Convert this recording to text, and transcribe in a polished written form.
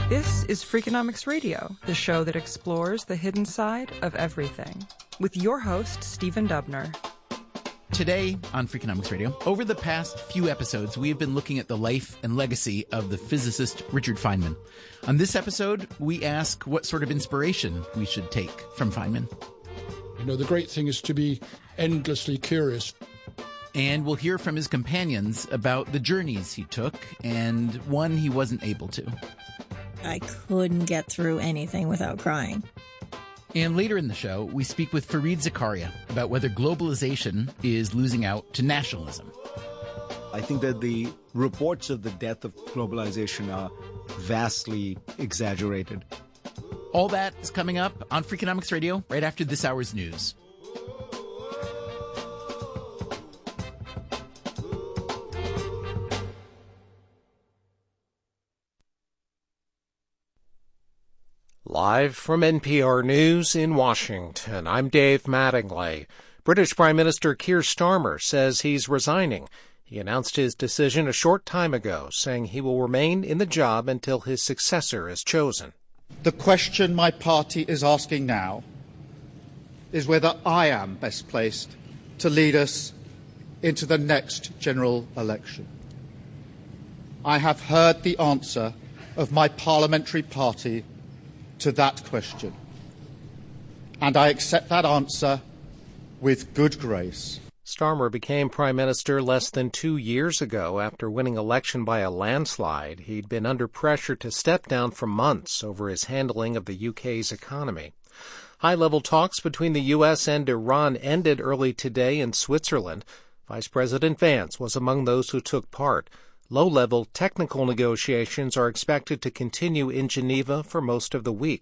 This is Freakonomics Radio, the show that explores the hidden side of everything, with your host, Stephen Dubner. Today on Freakonomics Radio, over the past few episodes, we have been looking at the life and legacy of the physicist Richard Feynman. On this episode, we ask what sort of inspiration we should take from Feynman. You know, the great thing is to be endlessly curious. And we'll hear from his companions about the journeys he took and one he wasn't able to. I couldn't get through anything without crying. And later in the show, we speak with Fareed Zakaria about whether globalization is losing out to nationalism. I think that the reports of the death of globalization are vastly exaggerated. All that is coming up on Freakonomics Radio right after this hour's news. Live from NPR News in Washington, I'm Dave Mattingly. British Prime Minister Keir Starmer says he's resigning. He announced his decision a short time ago, saying he will remain in the job until his successor is chosen. The question my party is asking now is whether I am best placed to lead us into the next general election. I have heard the answer of my parliamentary party to that question, and I accept that answer with good grace. Starmer became Prime Minister less than 2 years ago after winning election by a landslide. He'd been under pressure to step down for months over his handling of the UK's economy. High-level talks between the U.S. and Iran ended early today in Switzerland. Vice President Vance was among those who took part. Low-level technical negotiations are expected to continue in Geneva for most of the week.